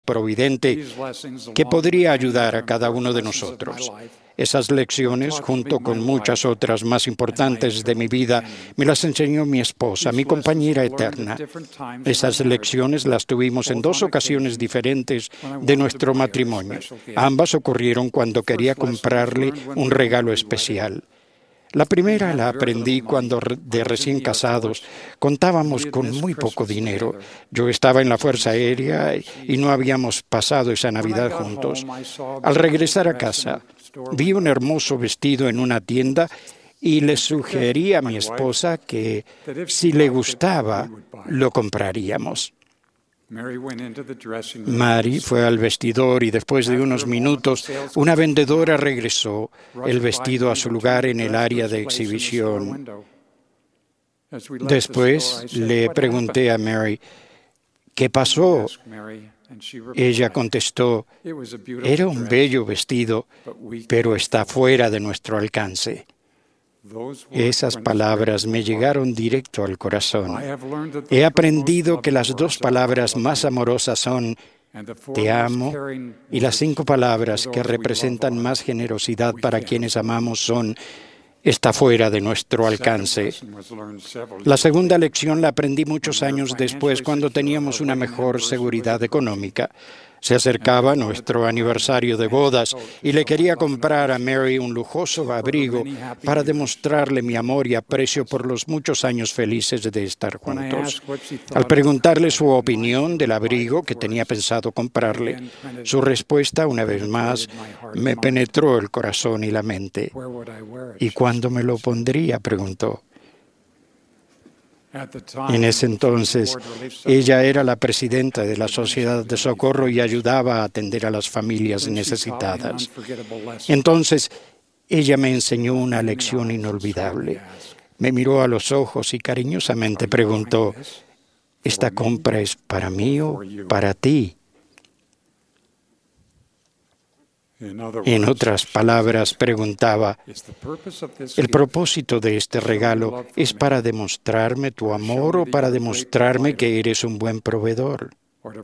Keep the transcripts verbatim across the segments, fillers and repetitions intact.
providente que podría ayudar a cada uno de nosotros. Esas lecciones, junto con muchas otras más importantes de mi vida, me las enseñó mi esposa, mi compañera eterna. Esas lecciones las tuvimos en dos ocasiones diferentes de nuestro matrimonio. Ambas ocurrieron cuando quería comprarle un regalo especial. La primera la aprendí cuando de recién casados contábamos con muy poco dinero. Yo estaba en la Fuerza Aérea y no habíamos pasado esa Navidad juntos. Al regresar a casa, vi un hermoso vestido en una tienda y le sugerí a mi esposa que si le gustaba, lo compraríamos. Mary fue al vestidor y después de unos minutos una vendedora regresó el vestido a su lugar en el área de exhibición. Después le pregunté a Mary, ¿qué pasó? Ella contestó, era un bello vestido, pero está fuera de nuestro alcance. Esas palabras me llegaron directo al corazón. He aprendido que las dos palabras más amorosas son te amo y las cinco palabras que representan más generosidad para quienes amamos son está fuera de nuestro alcance. La segunda lección la aprendí muchos años después cuando teníamos una mejor seguridad económica. Se acercaba nuestro aniversario de bodas y le quería comprar a Mary un lujoso abrigo para demostrarle mi amor y aprecio por los muchos años felices de estar juntos. Al preguntarle su opinión del abrigo que tenía pensado comprarle, su respuesta, una vez más, me penetró el corazón y la mente. ¿Y cuándo me lo pondría?, preguntó. En ese entonces, ella era la presidenta de la Sociedad de Socorro y ayudaba a atender a las familias necesitadas. Entonces, ella me enseñó una lección inolvidable. Me miró a los ojos y cariñosamente preguntó, ¿esta compra es para mí o para ti? En otras palabras, preguntaba, ¿el propósito de este regalo es para demostrarme tu amor o para demostrarme que eres un buen proveedor?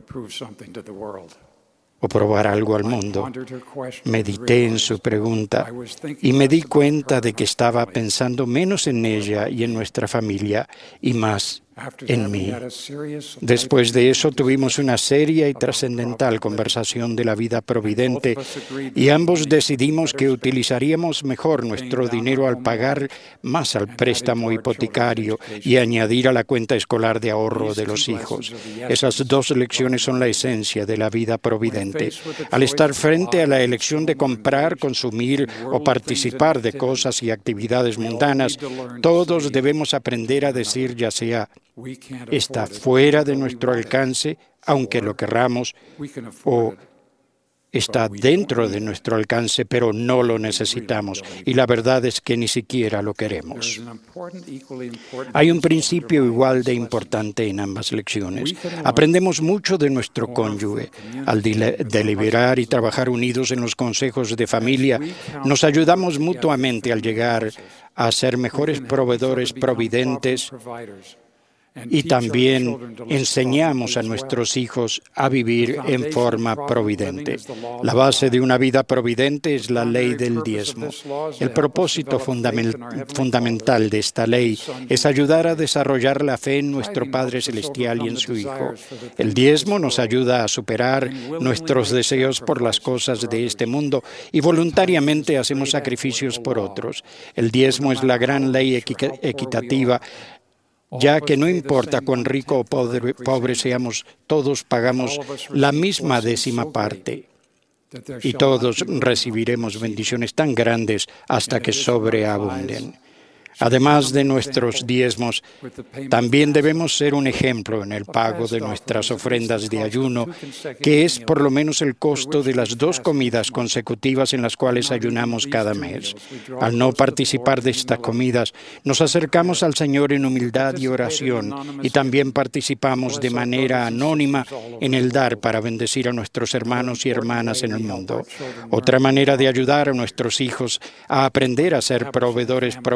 ¿O probar algo al mundo? Medité en su pregunta y me di cuenta de que estaba pensando menos en ella y en nuestra familia y más en mí. Después de eso tuvimos una seria y trascendental conversación de la vida providente y ambos decidimos que utilizaríamos mejor nuestro dinero al pagar más al préstamo hipotecario y añadir a la cuenta escolar de ahorro de los hijos. Esas dos lecciones son la esencia de la vida providente. Al estar frente a la elección de comprar, consumir o participar de cosas y actividades mundanas, todos debemos aprender a decir ya sea está fuera de nuestro alcance, aunque lo querramos, o está dentro de nuestro alcance, pero no lo necesitamos. Y la verdad es que ni siquiera lo queremos. Hay un principio igual de importante en ambas lecciones. Aprendemos mucho de nuestro cónyuge. Al deliberar y trabajar unidos en los consejos de familia, nos ayudamos mutuamente al llegar a ser mejores proveedores providentes. Y también enseñamos a nuestros hijos a vivir en forma providente. La base de una vida providente es la ley del diezmo. El propósito fundamental de esta ley es ayudar a desarrollar la fe en nuestro Padre Celestial y en su Hijo. El diezmo nos ayuda a superar nuestros deseos por las cosas de este mundo y voluntariamente hacemos sacrificios por otros. El diezmo es la gran ley equitativa, ya que no importa cuán rico o pobre, pobre seamos, todos pagamos la misma décima parte y todos recibiremos bendiciones tan grandes hasta que sobreabunden. Además de nuestros diezmos, también debemos ser un ejemplo en el pago de nuestras ofrendas de ayuno, que es por lo menos el costo de las dos comidas consecutivas en las cuales ayunamos cada mes. Al no participar de estas comidas, nos acercamos al Señor en humildad y oración, y también participamos de manera anónima en el dar para bendecir a nuestros hermanos y hermanas en el mundo. Otra manera de ayudar a nuestros hijos a aprender a ser proveedores providentes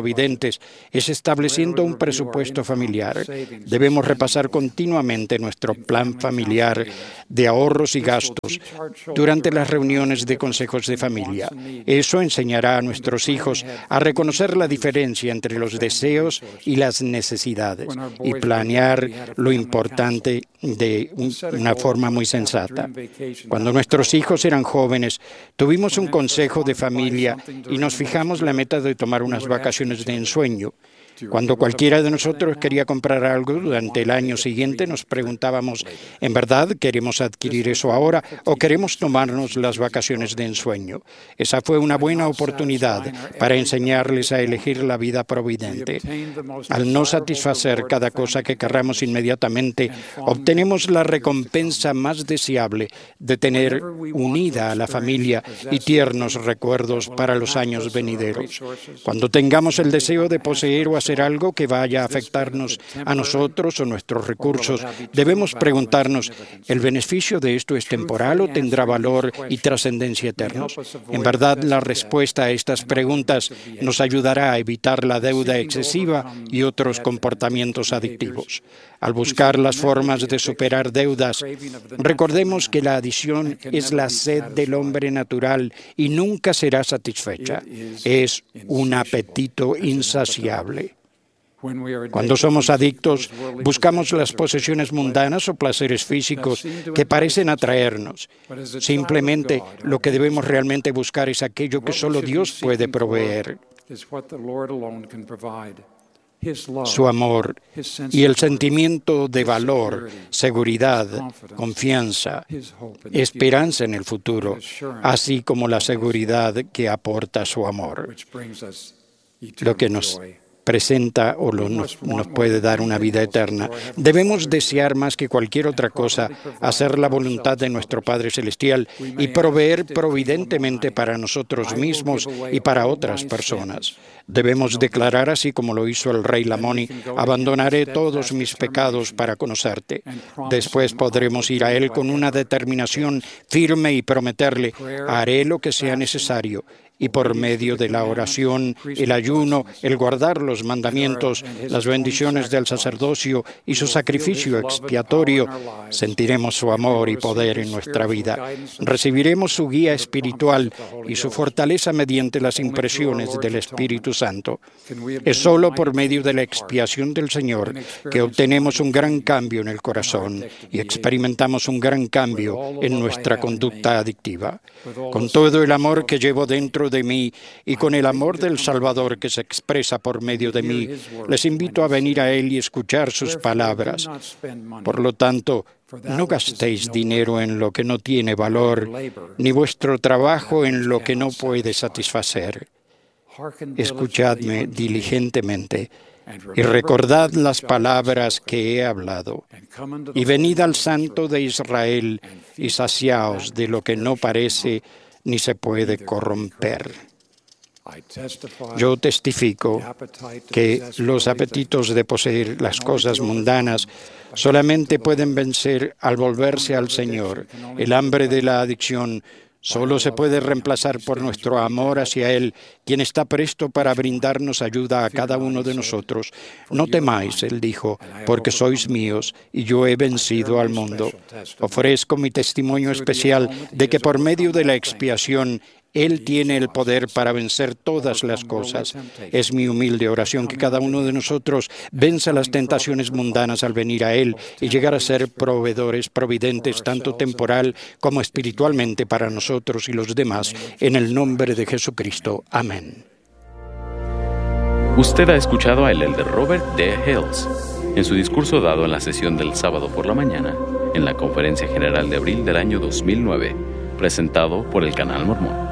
familiares es estableciendo un presupuesto familiar. Debemos repasar continuamente nuestro plan familiar de ahorros y gastos durante las reuniones de consejos de familia. Eso enseñará a nuestros hijos a reconocer la diferencia entre los deseos y las necesidades y planear lo importante de una forma muy sensata. Cuando nuestros hijos eran jóvenes, tuvimos un consejo de familia y nos fijamos la meta de tomar unas vacaciones de ensueño. Cuando cualquiera de nosotros quería comprar algo durante el año siguiente, nos preguntábamos, ¿en verdad queremos adquirir eso ahora o queremos tomarnos las vacaciones de ensueño? Esa fue una buena oportunidad para enseñarles a elegir la vida providente. Al no satisfacer cada cosa que querramos inmediatamente, obtenemos la recompensa más deseable de tener unida a la familia y tiernos recuerdos para los años venideros. Cuando tengamos el deseo de poseer o hacer algo que vaya a afectarnos a nosotros o nuestros recursos, debemos preguntarnos, ¿el beneficio de esto es temporal o tendrá valor y trascendencia eternos? En verdad, la respuesta a estas preguntas nos ayudará a evitar la deuda excesiva y otros comportamientos adictivos. Al buscar las formas de superar deudas, recordemos que la adición es la sed del hombre natural y nunca será satisfecha. Es un apetito insaciable. Cuando somos adictos, buscamos las posesiones mundanas o placeres físicos que parecen atraernos. Simplemente, lo que debemos realmente buscar es aquello que solo Dios puede proveer: su amor y el sentimiento de valor, seguridad, confianza, esperanza en el futuro, así como la seguridad que aporta su amor, lo que nos presenta o lo, nos, nos puede dar una vida eterna. Debemos desear más que cualquier otra cosa hacer la voluntad de nuestro Padre Celestial y proveer providentemente para nosotros mismos y para otras personas. Debemos declarar, así como lo hizo el rey Lamoni, abandonaré todos mis pecados para conocerte. Después podremos ir a Él con una determinación firme y prometerle, haré lo que sea necesario. Y por medio de la oración, el ayuno, el guardar los mandamientos, las bendiciones del sacerdocio y su sacrificio expiatorio, sentiremos su amor y poder en nuestra vida. Recibiremos su guía espiritual y su fortaleza mediante las impresiones del Espíritu Santo. Es solo por medio de la expiación del Señor que obtenemos un gran cambio en el corazón y experimentamos un gran cambio en nuestra conducta adictiva. Con todo el amor que llevo dentro de mí y con el amor del Salvador que se expresa por medio de mí, les invito a venir a Él y escuchar sus palabras. Por lo tanto, no gastéis dinero en lo que no tiene valor, ni vuestro trabajo en lo que no puede satisfacer. Escuchadme diligentemente y recordad las palabras que he hablado. Y venid al Santo de Israel y saciaos de lo que no parece ni se puede corromper. Yo testifico que los apetitos de poseer las cosas mundanas solamente pueden vencer al volverse al Señor. El hambre de la adicción solo se puede reemplazar por nuestro amor hacia Él, quien está presto para brindarnos ayuda a cada uno de nosotros. No temáis, Él dijo, porque sois míos y yo he vencido al mundo. Ofrezco mi testimonio especial de que por medio de la expiación Él tiene el poder para vencer todas las cosas. Es mi humilde oración que cada uno de nosotros venza las tentaciones mundanas al venir a Él y llegar a ser proveedores providentes tanto temporal como espiritualmente para nosotros y los demás. En el nombre de Jesucristo. Amén. Usted ha escuchado al elder Robert D. Hales en su discurso dado en la sesión del sábado por la mañana en la Conferencia General de abril del año dos mil nueve, presentado por el Canal Mormón.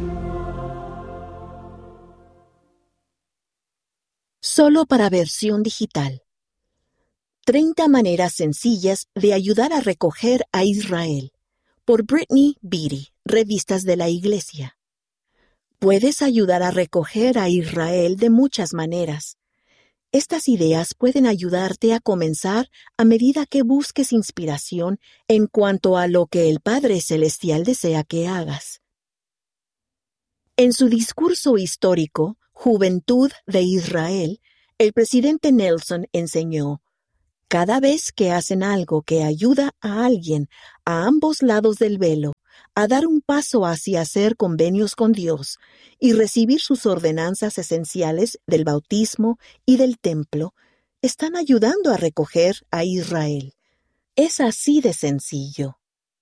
Solo para versión digital. treinta maneras sencillas de ayudar a recoger a Israel. Por Brittany Beatty, Revistas de la Iglesia. Puedes ayudar a recoger a Israel de muchas maneras. Estas ideas pueden ayudarte a comenzar a medida que busques inspiración en cuanto a lo que el Padre Celestial desea que hagas. En su discurso histórico, Juventud de Israel, el presidente Nelson enseñó: cada vez que hacen algo que ayuda a alguien a ambos lados del velo a dar un paso hacia hacer convenios con Dios y recibir sus ordenanzas esenciales del bautismo y del templo, están ayudando a recoger a Israel. Es así de sencillo.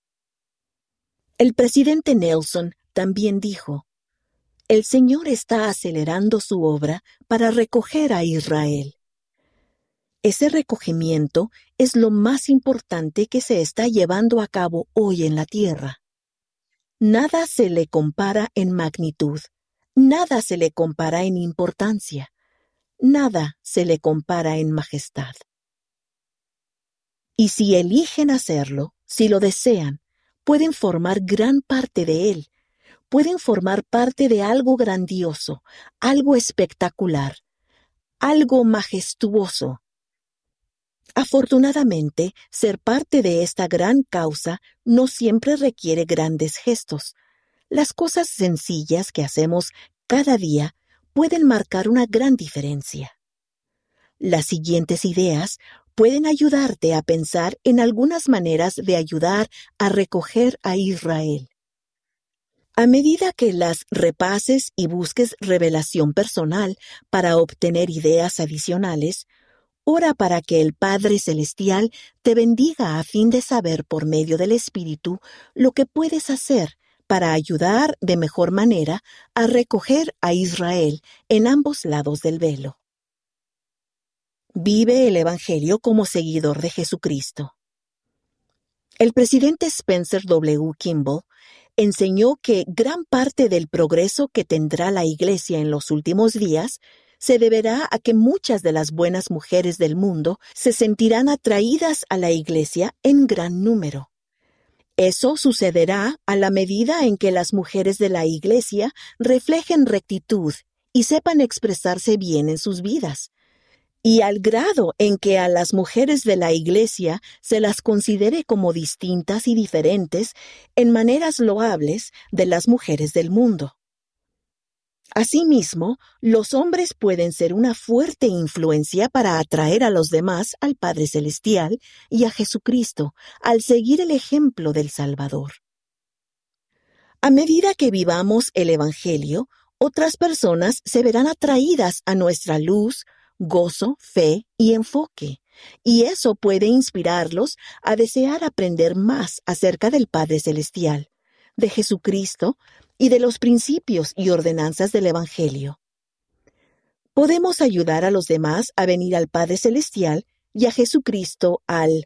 El presidente Nelson también dijo: el Señor está acelerando su obra para recoger a Israel. Ese recogimiento es lo más importante que se está llevando a cabo hoy en la tierra. Nada se le compara en magnitud, nada se le compara en importancia, nada se le compara en majestad. Y si eligen hacerlo, si lo desean, pueden formar gran parte de él, pueden formar parte de algo grandioso, algo espectacular, algo majestuoso. Afortunadamente, ser parte de esta gran causa no siempre requiere grandes gestos. Las cosas sencillas que hacemos cada día pueden marcar una gran diferencia. Las siguientes ideas pueden ayudarte a pensar en algunas maneras de ayudar a recoger a Israel. A medida que las repases y busques revelación personal para obtener ideas adicionales, ora para que el Padre Celestial te bendiga a fin de saber por medio del Espíritu lo que puedes hacer para ayudar de mejor manera a recoger a Israel en ambos lados del velo. Vive el Evangelio como seguidor de Jesucristo. El presidente Spencer W. Kimball enseñó que gran parte del progreso que tendrá la Iglesia en los últimos días se deberá a que muchas de las buenas mujeres del mundo se sentirán atraídas a la Iglesia en gran número. Eso sucederá a la medida en que las mujeres de la Iglesia reflejen rectitud y sepan expresarse bien en sus vidas, y al grado en que a las mujeres de la Iglesia se las considere como distintas y diferentes en maneras loables de las mujeres del mundo. Asimismo, los hombres pueden ser una fuerte influencia para atraer a los demás al Padre Celestial y a Jesucristo al seguir el ejemplo del Salvador. A medida que vivamos el Evangelio, otras personas se verán atraídas a nuestra luz, gozo, fe y enfoque, y eso puede inspirarlos a desear aprender más acerca del Padre Celestial, de Jesucristo y de los principios y ordenanzas del Evangelio. Podemos ayudar a los demás a venir al Padre Celestial y a Jesucristo al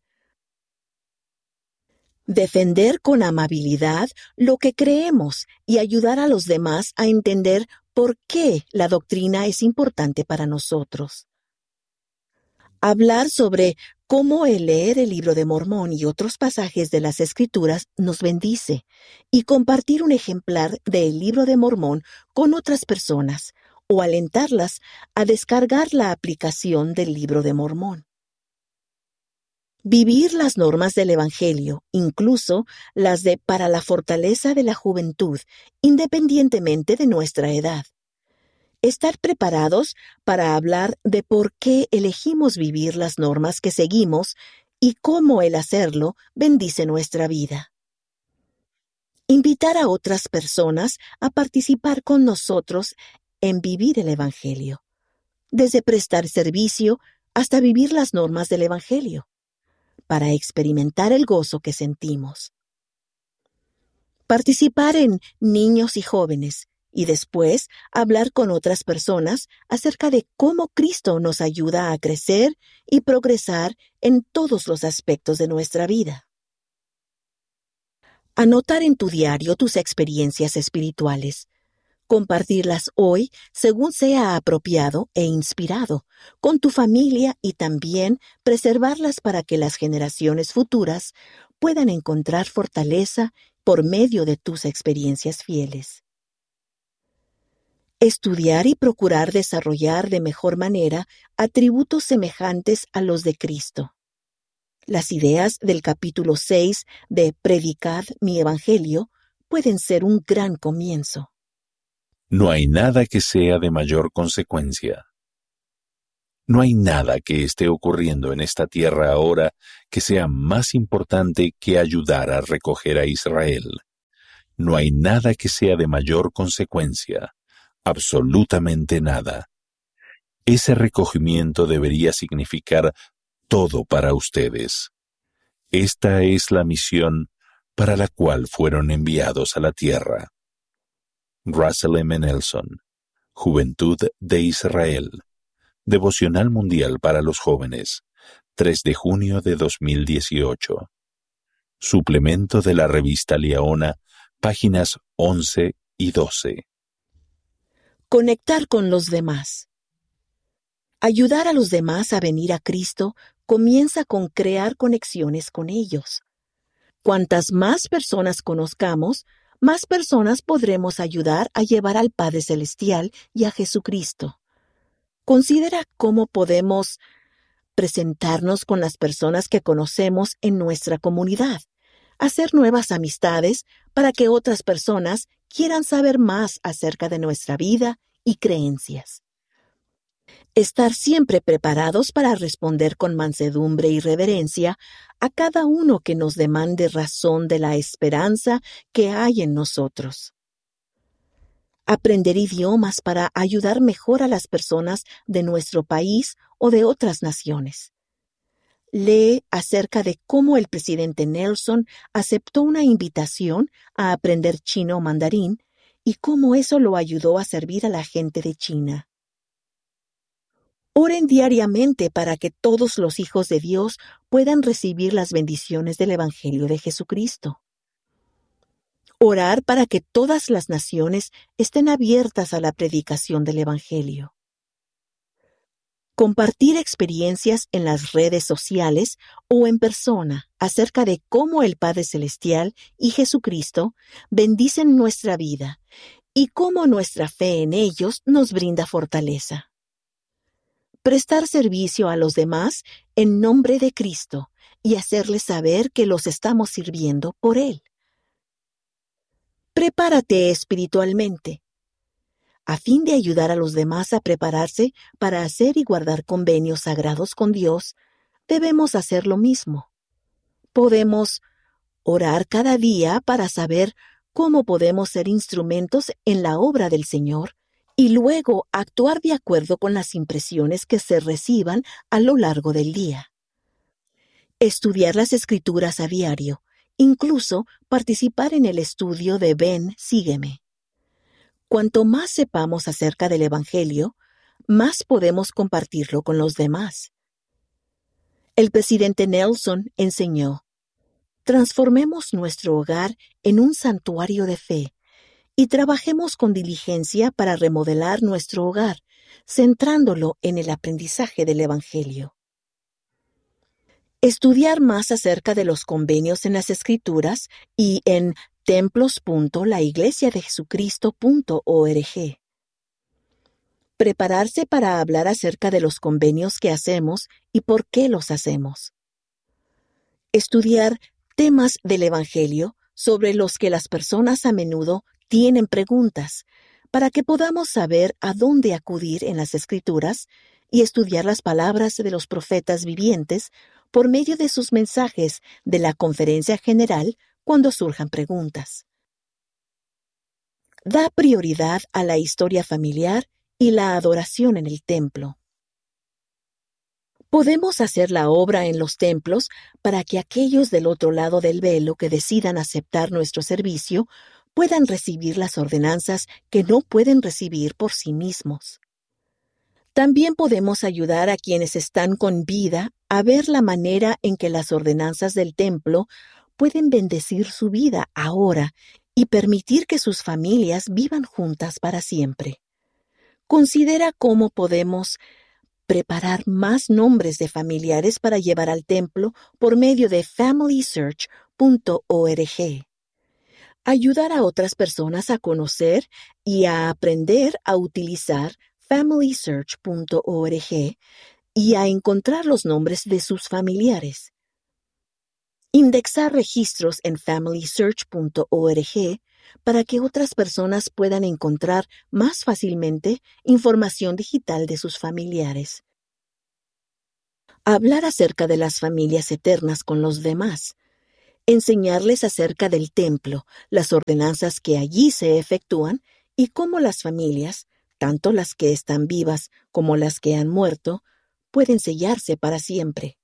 defender con amabilidad lo que creemos y ayudar a los demás a entender por qué la doctrina es importante para nosotros. Hablar sobre cómo el leer el Libro de Mormón y otros pasajes de las Escrituras nos bendice, y compartir un ejemplar del Libro de Mormón con otras personas, o alentarlas a descargar la aplicación del Libro de Mormón. Vivir las normas del Evangelio, incluso las de para la fortaleza de la juventud, independientemente de nuestra edad. Estar preparados para hablar de por qué elegimos vivir las normas que seguimos y cómo el hacerlo bendice nuestra vida. Invitar a otras personas a participar con nosotros en vivir el Evangelio, desde prestar servicio hasta vivir las normas del Evangelio, para experimentar el gozo que sentimos. Participar en niños y jóvenes, y después hablar con otras personas acerca de cómo Cristo nos ayuda a crecer y progresar en todos los aspectos de nuestra vida. Anotar en tu diario tus experiencias espirituales. Compartirlas hoy según sea apropiado e inspirado con tu familia, y también preservarlas para que las generaciones futuras puedan encontrar fortaleza por medio de tus experiencias fieles. Estudiar y procurar desarrollar de mejor manera atributos semejantes a los de Cristo. Las ideas del capítulo seis de Predicad mi Evangelio pueden ser un gran comienzo. No hay nada que sea de mayor consecuencia. No hay nada que esté ocurriendo en esta tierra ahora que sea más importante que ayudar a recoger a Israel. No hay nada que sea de mayor consecuencia. Absolutamente nada. Ese recogimiento debería significar todo para ustedes. Esta es la misión para la cual fueron enviados a la tierra. Russell M. Nelson, Juventud de Israel, Devocional Mundial para los Jóvenes, tres de junio de dos mil dieciocho. Suplemento de la revista Liaona, páginas once y doce. Conectar con los demás. Ayudar a los demás a venir a Cristo comienza con crear conexiones con ellos. Cuantas más personas conozcamos, más personas podremos ayudar a llevar al Padre Celestial y a Jesucristo. Considera cómo podemos presentarnos con las personas que conocemos en nuestra comunidad, hacer nuevas amistades para que otras personas quieran saber más acerca de nuestra vida y creencias. Estar siempre preparados para responder con mansedumbre y reverencia a cada uno que nos demande razón de la esperanza que hay en nosotros. Aprender idiomas para ayudar mejor a las personas de nuestro país o de otras naciones. Lee acerca de cómo el presidente Nelson aceptó una invitación a aprender chino o mandarín y cómo eso lo ayudó a servir a la gente de China. Oren diariamente para que todos los hijos de Dios puedan recibir las bendiciones del Evangelio de Jesucristo. Orar para que todas las naciones estén abiertas a la predicación del Evangelio. Compartir experiencias en las redes sociales o en persona acerca de cómo el Padre Celestial y Jesucristo bendicen nuestra vida y cómo nuestra fe en ellos nos brinda fortaleza. Prestar servicio a los demás en nombre de Cristo y hacerles saber que los estamos sirviendo por Él. Prepárate espiritualmente. A fin de ayudar a los demás a prepararse para hacer y guardar convenios sagrados con Dios, debemos hacer lo mismo. Podemos orar cada día para saber cómo podemos ser instrumentos en la obra del Señor y luego actuar de acuerdo con las impresiones que se reciban a lo largo del día. Estudiar las Escrituras a diario, incluso participar en el estudio de Ven, Sígueme. Cuanto más sepamos acerca del Evangelio, más podemos compartirlo con los demás. El presidente Nelson enseñó: transformemos nuestro hogar en un santuario de fe y trabajemos con diligencia para remodelar nuestro hogar, centrándolo en el aprendizaje del Evangelio. Estudiar más acerca de los convenios en las Escrituras y en templos punto la iglesia de jesucristo punto org. Prepararse para hablar acerca de los convenios que hacemos y por qué los hacemos. Estudiar temas del Evangelio sobre los que las personas a menudo tienen preguntas, para que podamos saber a dónde acudir en las Escrituras y estudiar las palabras de los profetas vivientes por medio de sus mensajes de la conferencia general cuando surjan preguntas. Da prioridad a la historia familiar y la adoración en el templo. Podemos hacer la obra en los templos para que aquellos del otro lado del velo que decidan aceptar nuestro servicio puedan recibir las ordenanzas que no pueden recibir por sí mismos. También podemos ayudar a quienes están con vida a ver la manera en que las ordenanzas del templo pueden bendecir su vida ahora y permitir que sus familias vivan juntas para siempre. Considera cómo podemos preparar más nombres de familiares para llevar al templo por medio de family search punto org. Ayudar a otras personas a conocer y a aprender a utilizar family search punto org y a encontrar los nombres de sus familiares. Indexar registros en family search punto org para que otras personas puedan encontrar más fácilmente información digital de sus familiares. Hablar acerca de las familias eternas con los demás. Enseñarles acerca del templo, las ordenanzas que allí se efectúan y cómo las familias, tanto las que están vivas como las que han muerto, pueden sellarse para siempre.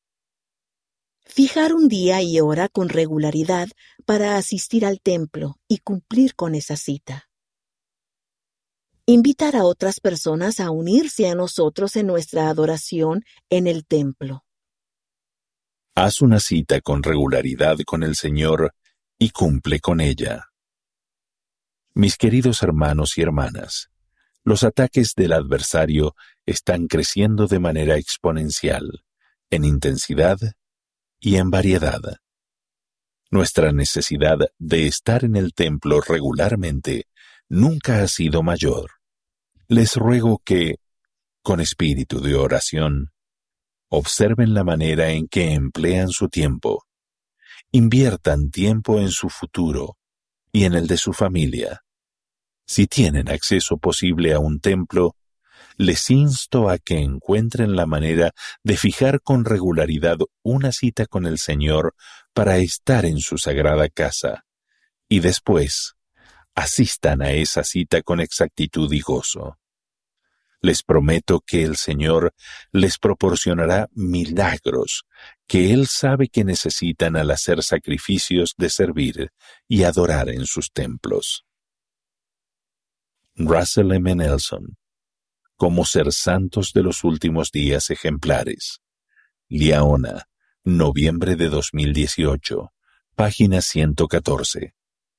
Fijar un día y hora con regularidad para asistir al templo y cumplir con esa cita. Invitar a otras personas a unirse a nosotros en nuestra adoración en el templo. Haz una cita con regularidad con el Señor y cumple con ella. Mis queridos hermanos y hermanas, los ataques del adversario están creciendo de manera exponencial, en intensidad y en variedad. Nuestra necesidad de estar en el templo regularmente nunca ha sido mayor. Les ruego que, con espíritu de oración, observen la manera en que emplean su tiempo. Inviertan tiempo en su futuro y en el de su familia. Si tienen acceso posible a un templo, les insto a que encuentren la manera de fijar con regularidad una cita con el Señor para estar en su sagrada casa, y después asistan a esa cita con exactitud y gozo. Les prometo que el Señor les proporcionará milagros que Él sabe que necesitan al hacer sacrificios de servir y adorar en sus templos. Russell M. Nelson. Cómo ser santos de los últimos días ejemplares. Liaona, noviembre de dos mil dieciocho, página ciento catorce.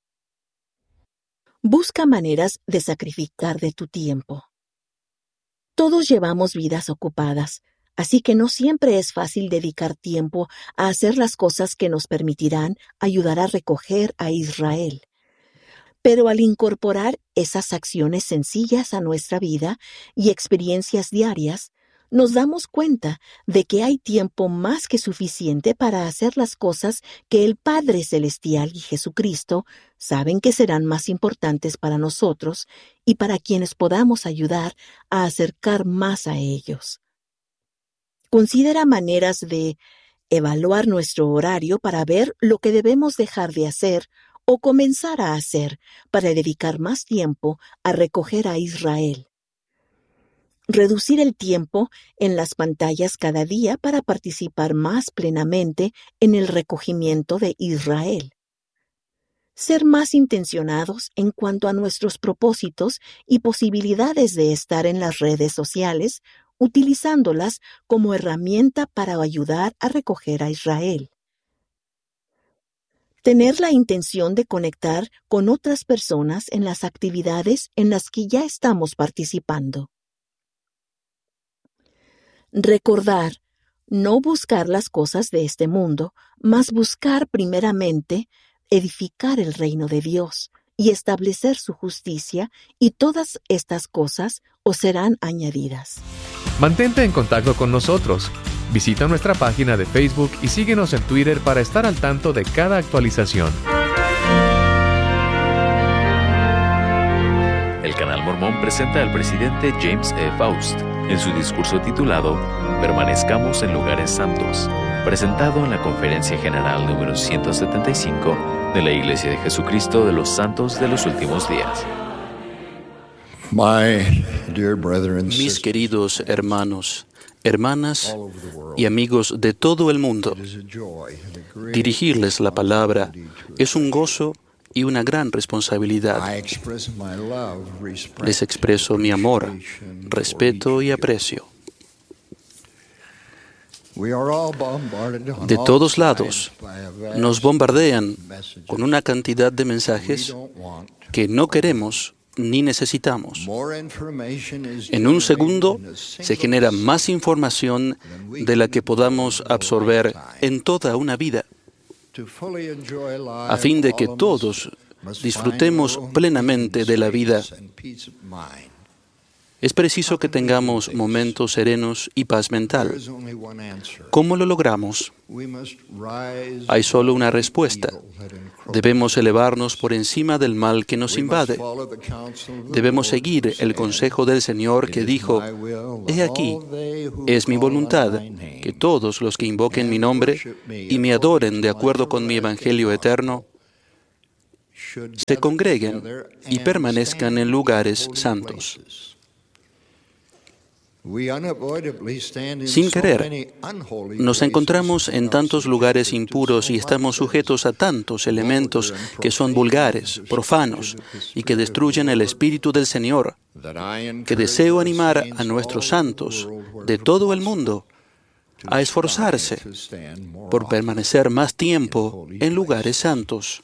Busca maneras de sacrificar de tu tiempo. Todos llevamos vidas ocupadas, así que no siempre es fácil dedicar tiempo a hacer las cosas que nos permitirán ayudar a recoger a Israel. Pero al incorporar esas acciones sencillas a nuestra vida y experiencias diarias, nos damos cuenta de que hay tiempo más que suficiente para hacer las cosas que el Padre Celestial y Jesucristo saben que serán más importantes para nosotros y para quienes podamos ayudar a acercar más a ellos. Considera maneras de evaluar nuestro horario para ver lo que debemos dejar de hacer o comenzar a hacer para dedicar más tiempo a recoger a Israel. Reducir el tiempo en las pantallas cada día para participar más plenamente en el recogimiento de Israel. Ser más intencionados en cuanto a nuestros propósitos y posibilidades de estar en las redes sociales, utilizándolas como herramienta para ayudar a recoger a Israel. Tener la intención de conectar con otras personas en las actividades en las que ya estamos participando. Recordar, no buscar las cosas de este mundo, mas buscar primeramente edificar el reino de Dios y establecer su justicia, y todas estas cosas os serán añadidas. Mantente en contacto con nosotros. Visita nuestra página de Facebook y síguenos en Twitter para estar al tanto de cada actualización. El Canal Mormón presenta al presidente James E. Faust en su discurso titulado Permanezcamos en lugares santos, presentado en la Conferencia General número ciento setenta y cinco de la Iglesia de Jesucristo de los Santos de los Últimos Días. Mis queridos hermanos, hermanas y amigos de todo el mundo, dirigirles la palabra es un gozo y una gran responsabilidad. Les expreso mi amor, respeto y aprecio. De todos lados, nos bombardean con una cantidad de mensajes que no queremos ni necesitamos. En un segundo se genera más información de la que podamos absorber en toda una vida. A fin de que todos disfrutemos plenamente de la vida, Es preciso que tengamos momentos serenos y paz mental. ¿Cómo lo logramos? Hay solo una respuesta. Debemos elevarnos por encima del mal que nos invade. Debemos seguir el consejo del Señor que dijo: «He aquí, es mi voluntad que todos los que invoquen mi nombre y me adoren de acuerdo con mi evangelio eterno, se congreguen y permanezcan en lugares santos». Sin querer, nos encontramos en tantos lugares impuros y estamos sujetos a tantos elementos que son vulgares, profanos y que destruyen el Espíritu del Señor, que deseo animar a nuestros santos de todo el mundo a esforzarse por permanecer más tiempo en lugares santos.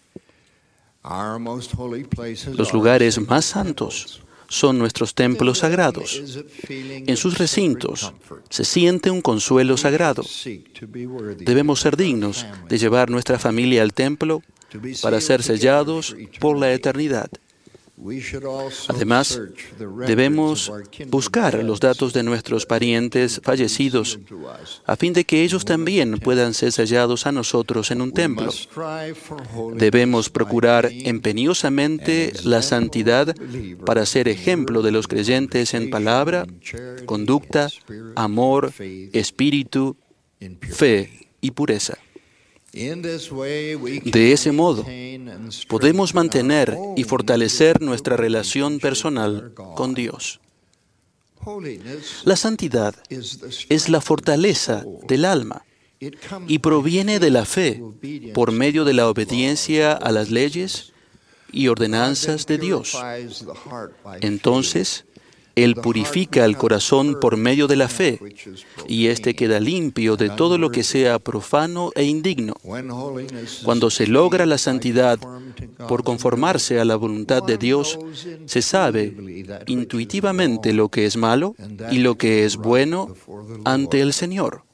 Los lugares más santos son nuestros templos sagrados. En sus recintos se siente un consuelo sagrado. Debemos ser dignos de llevar nuestra familia al templo para ser sellados por la eternidad. Además, debemos buscar los datos de nuestros parientes fallecidos a fin de que ellos también puedan ser sellados a nosotros en un templo. Debemos procurar empeñosamente la santidad para ser ejemplo de los creyentes en palabra, conducta, amor, espíritu, fe y pureza. De ese modo, podemos mantener y fortalecer nuestra relación personal con Dios. La santidad es la fortaleza del alma y proviene de la fe por medio de la obediencia a las leyes y ordenanzas de Dios. Entonces, Él purifica el corazón por medio de la fe, y éste queda limpio de todo lo que sea profano e indigno. Cuando se logra la santidad por conformarse a la voluntad de Dios, se sabe intuitivamente lo que es malo y lo que es bueno ante el Señor.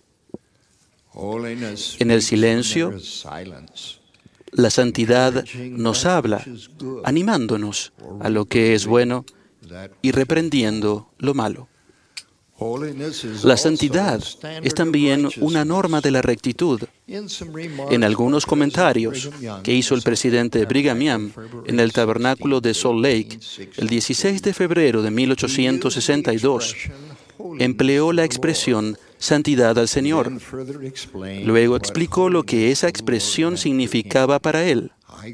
En el silencio, la santidad nos habla, animándonos a lo que es bueno y reprendiendo lo malo. La santidad es también una norma de la rectitud. En algunos comentarios que hizo el presidente Brigham Young en el tabernáculo de Salt Lake el dieciséis de febrero de mil ochocientos sesenta y dos, empleó la expresión santidad al Señor. Luego explicó lo que esa expresión significaba para él,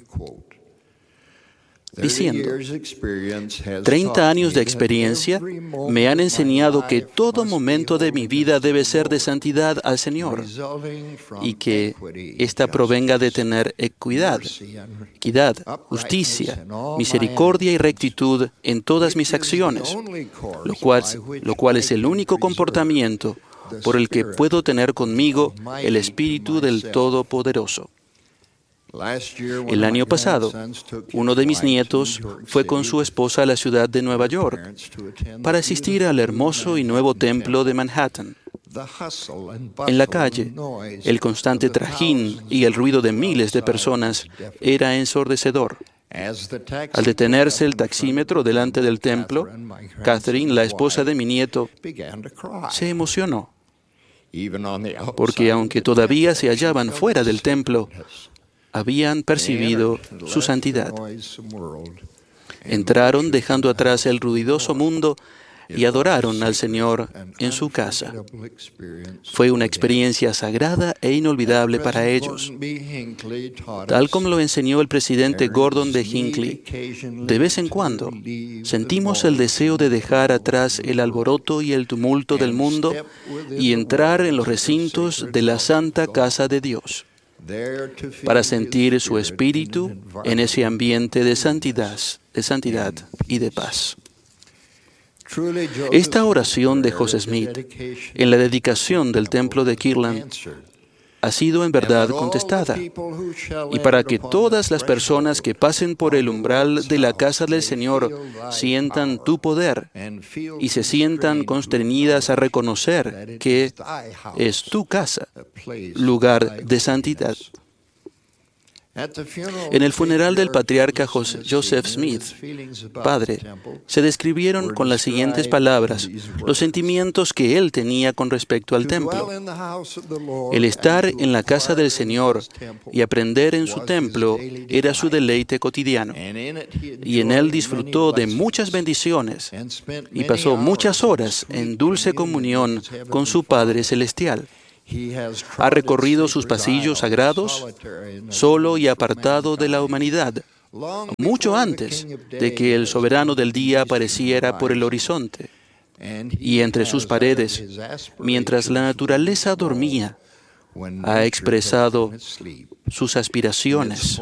diciendo: treinta años de experiencia me han enseñado que todo momento de mi vida debe ser de santidad al Señor y que ésta provenga de tener equidad, equidad, justicia, misericordia y rectitud en todas mis acciones, lo cual, lo cual es el único comportamiento por el que puedo tener conmigo el Espíritu del Todopoderoso. El año pasado, uno de mis nietos fue con su esposa a la ciudad de Nueva York para asistir al hermoso y nuevo templo de Manhattan. En la calle, el constante trajín y el ruido de miles de personas era ensordecedor. Al detenerse el taxímetro delante del templo, Catherine, la esposa de mi nieto, se emocionó, porque aunque todavía se hallaban fuera del templo, habían percibido su santidad. Entraron dejando atrás el ruidoso mundo y adoraron al Señor en su casa. Fue una experiencia sagrada e inolvidable para ellos. Tal como lo enseñó el presidente Gordon B. Hinckley, de vez en cuando sentimos el deseo de dejar atrás el alboroto y el tumulto del mundo y entrar en los recintos de la santa casa de Dios, para sentir su espíritu en ese ambiente de santidad, de santidad y de paz. Esta oración de José Smith en la dedicación del templo de Kirtland ha sido en verdad contestada. Y para que todas las personas que pasen por el umbral de la casa del Señor sientan tu poder y se sientan constreñidas a reconocer que es tu casa, lugar de santidad. En el funeral del patriarca Joseph Smith, padre, se describieron con las siguientes palabras los sentimientos que él tenía con respecto al templo. El estar en la casa del Señor y aprender en su templo era su deleite cotidiano, y en él disfrutó de muchas bendiciones y pasó muchas horas en dulce comunión con su Padre Celestial. Ha recorrido sus pasillos sagrados solo y apartado de la humanidad, mucho antes de que el soberano del día apareciera por el horizonte. Y entre sus paredes, mientras la naturaleza dormía, ha expresado sus aspiraciones.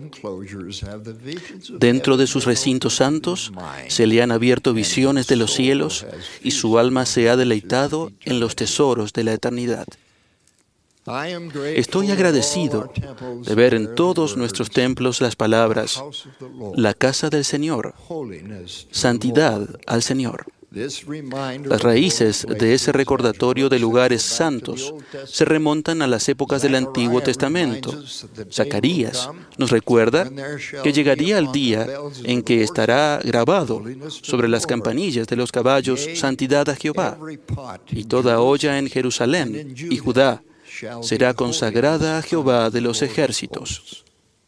Dentro de sus recintos santos se le han abierto visiones de los cielos y su alma se ha deleitado en los tesoros de la eternidad. Estoy agradecido de ver en todos nuestros templos las palabras, la casa del Señor, santidad al Señor. Las raíces de ese recordatorio de lugares santos se remontan a las épocas del Antiguo Testamento. Zacarías nos recuerda que llegaría el día en que estará grabado sobre las campanillas de los caballos santidad a Jehová, y toda olla en Jerusalén y Judá será consagrada a Jehová de los ejércitos.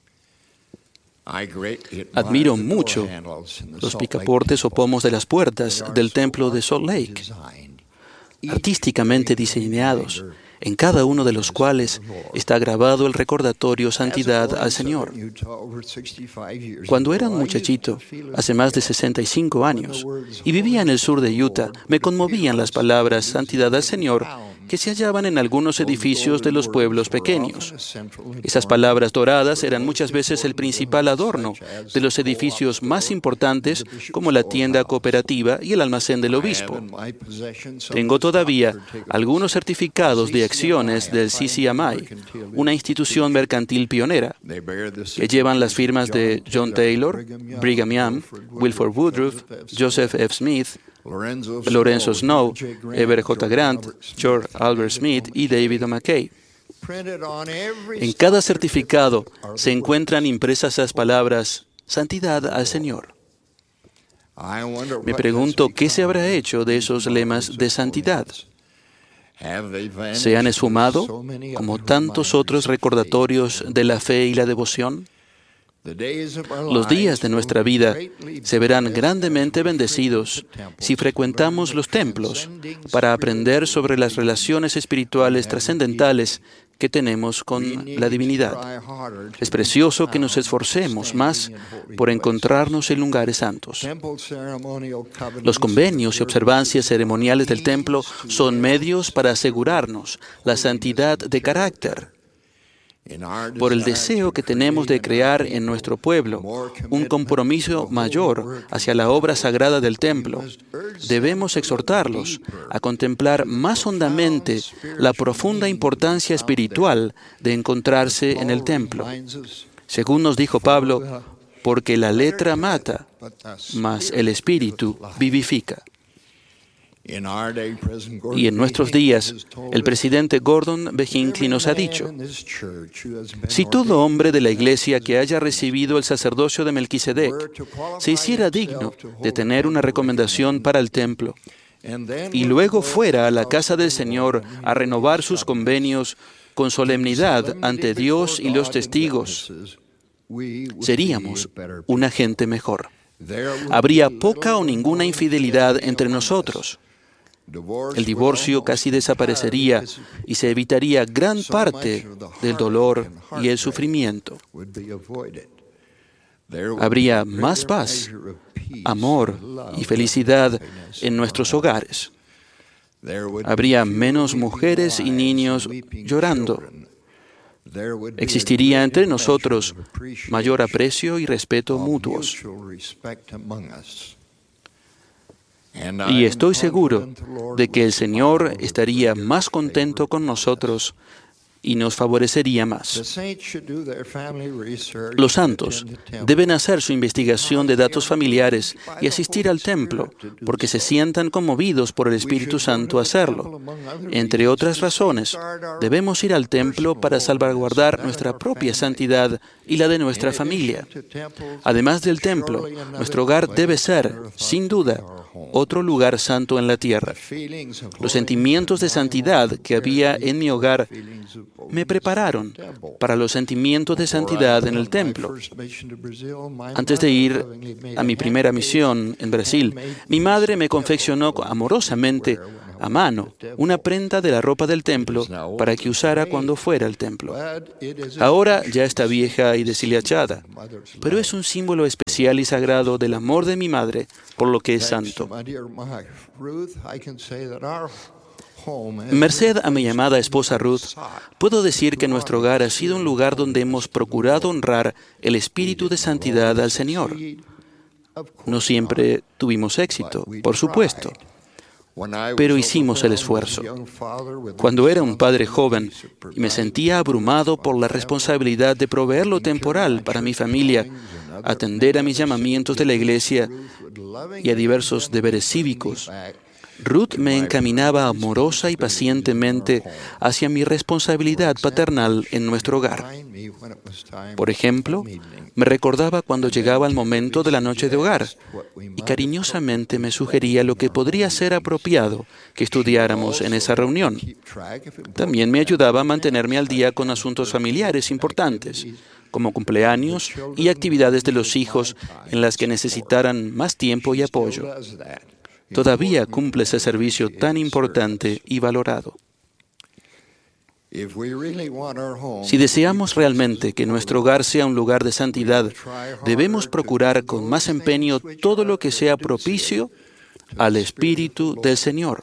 Admiro mucho los picaportes o pomos de las puertas del templo de Salt Lake, artísticamente diseñados, en cada uno de los cuales está grabado el recordatorio santidad al Señor. Cuando era un muchachito, hace más de sesenta y cinco años, y vivía en el sur de Utah, me conmovían las palabras santidad al Señor que se hallaban en algunos edificios de los pueblos pequeños. Esas palabras doradas eran muchas veces el principal adorno de los edificios más importantes, como la tienda cooperativa y el almacén del obispo. Tengo todavía algunos certificados de acciones del C C M I, una institución mercantil pionera, que llevan las firmas de John Taylor, Brigham Young, Wilford Woodruff, Joseph F. Smith, Lorenzo Snow, Ever J. Grant, George Albert Smith y David O. McKay. En cada certificado se encuentran impresas las palabras santidad al Señor. Me pregunto qué se habrá hecho de esos lemas de santidad. ¿Se han esfumado como tantos otros recordatorios de la fe y la devoción? Los días de nuestra vida se verán grandemente bendecidos si frecuentamos los templos para aprender sobre las relaciones espirituales trascendentales que tenemos con la divinidad. Es precioso que nos esforcemos más por encontrarnos en lugares santos. Los convenios y observancias ceremoniales del templo son medios para asegurarnos la santidad de carácter. Por el deseo que tenemos de crear en nuestro pueblo un compromiso mayor hacia la obra sagrada del templo, debemos exhortarlos a contemplar más hondamente la profunda importancia espiritual de encontrarse en el templo. Según nos dijo Pablo, porque la letra mata, mas el espíritu vivifica. Y en nuestros días, el presidente Gordon B. Hinckley nos ha dicho, si todo hombre de la iglesia que haya recibido el sacerdocio de Melquisedec se hiciera digno de tener una recomendación para el templo, y luego fuera a la casa del Señor a renovar sus convenios con solemnidad ante Dios y los testigos, seríamos una gente mejor. Habría poca o ninguna infidelidad entre nosotros. El divorcio casi desaparecería y se evitaría gran parte del dolor y el sufrimiento. Habría más paz, amor y felicidad en nuestros hogares. Habría menos mujeres y niños llorando. Existiría entre nosotros mayor aprecio y respeto mutuos. Y estoy seguro de que el Señor estaría más contento con nosotros y nos favorecería más. Los santos deben hacer su investigación de datos familiares y asistir al templo, porque se sientan conmovidos por el Espíritu Santo a hacerlo. Entre otras razones, debemos ir al templo para salvaguardar nuestra propia santidad y la de nuestra familia. Además del templo, nuestro hogar debe ser, sin duda, otro lugar santo en la tierra. Los sentimientos de santidad que había en mi hogar me prepararon para los sentimientos de santidad en el templo. Antes de ir a mi primera misión en Brasil, mi madre me confeccionó amorosamente a mano una prenda de la ropa del templo para que usara cuando fuera al templo. Ahora ya está vieja y deshilachada, pero es un símbolo especial y sagrado del amor de mi madre por lo que es santo. Merced a mi amada esposa Ruth, puedo decir que nuestro hogar ha sido un lugar donde hemos procurado honrar el espíritu de santidad al Señor. No siempre tuvimos éxito, por supuesto, pero hicimos el esfuerzo. Cuando era un padre joven y me sentía abrumado por la responsabilidad de proveer lo temporal para mi familia, atender a mis llamamientos de la iglesia y a diversos deberes cívicos, Ruth me encaminaba amorosa y pacientemente hacia mi responsabilidad paternal en nuestro hogar. Por ejemplo, me recordaba cuando llegaba el momento de la noche de hogar y cariñosamente me sugería lo que podría ser apropiado que estudiáramos en esa reunión. También me ayudaba a mantenerme al día con asuntos familiares importantes, como cumpleaños y actividades de los hijos en las que necesitaran más tiempo y apoyo. Todavía cumple ese servicio tan importante y valorado. Si deseamos realmente que nuestro hogar sea un lugar de santidad, debemos procurar con más empeño todo lo que sea propicio al Espíritu del Señor.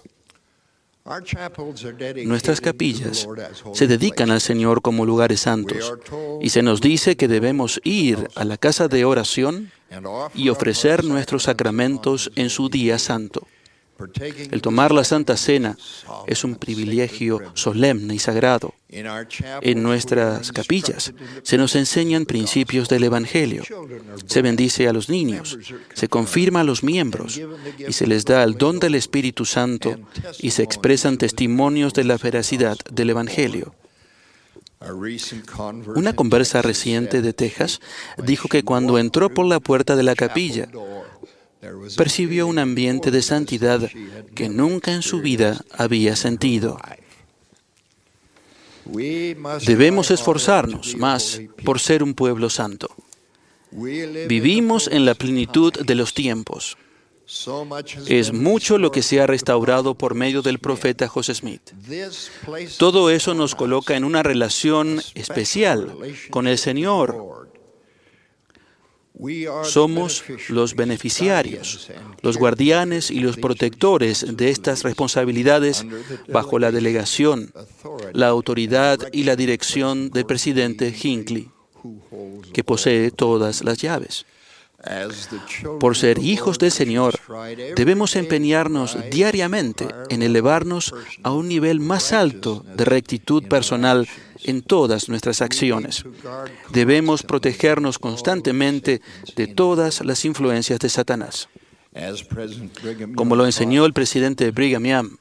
Nuestras capillas se dedican al Señor como lugares santos y se nos dice que debemos ir a la casa de oración y ofrecer nuestros sacramentos en su día santo. El tomar la Santa Cena es un privilegio solemne y sagrado. En nuestras capillas se nos enseñan principios del Evangelio. Se bendice a los niños, se confirma a los miembros y se les da el don del Espíritu Santo y se expresan testimonios de la veracidad del Evangelio. Una conversa reciente de Texas dijo que cuando entró por la puerta de la capilla, percibió un ambiente de santidad que nunca en su vida había sentido. Debemos esforzarnos más por ser un pueblo santo. Vivimos en la plenitud de los tiempos. Es mucho lo que se ha restaurado por medio del profeta José Smith. Todo eso nos coloca en una relación especial con el Señor. Somos los beneficiarios, los guardianes y los protectores de estas responsabilidades bajo la delegación, la autoridad y la dirección del presidente Hinckley, que posee todas las llaves. Por ser hijos del Señor, debemos empeñarnos diariamente en elevarnos a un nivel más alto de rectitud personal en todas nuestras acciones. Debemos protegernos constantemente de todas las influencias de Satanás. Como lo enseñó el presidente Brigham Young,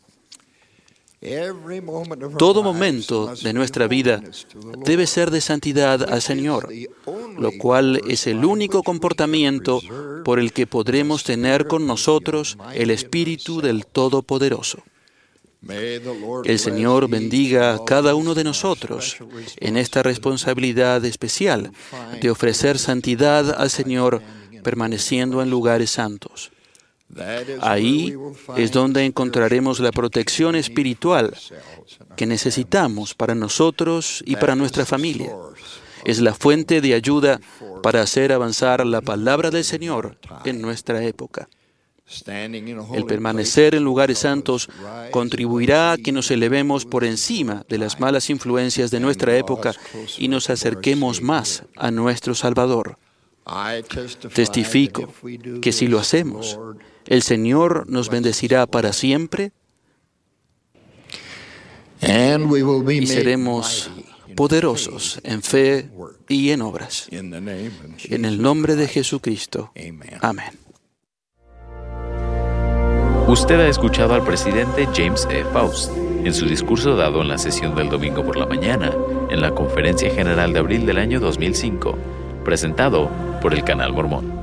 todo momento de nuestra vida debe ser de santidad al Señor, lo cual es el único comportamiento por el que podremos tener con nosotros el Espíritu del Todopoderoso. El Señor bendiga a cada uno de nosotros en esta responsabilidad especial de ofrecer santidad al Señor permaneciendo en lugares santos. Ahí es donde encontraremos la protección espiritual que necesitamos para nosotros y para nuestra familia. Es la fuente de ayuda para hacer avanzar la palabra del Señor en nuestra época. El permanecer en lugares santos contribuirá a que nos elevemos por encima de las malas influencias de nuestra época y nos acerquemos más a nuestro Salvador. Testifico que si lo hacemos, el Señor nos bendecirá para siempre y seremos poderosos en fe y en obras. En el nombre de Jesucristo. Amén. Usted ha escuchado al presidente James E. Faust en su discurso dado en la sesión del domingo por la mañana en la Conferencia General de abril del año dos mil cinco, presentado por el Canal Mormón.